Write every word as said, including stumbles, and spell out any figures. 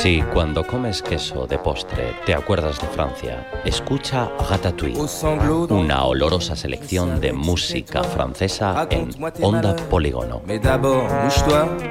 Si cuando comes queso de postre te acuerdas de Francia, escucha Ratatouille, una olorosa selección de música francesa en Onda Polígono.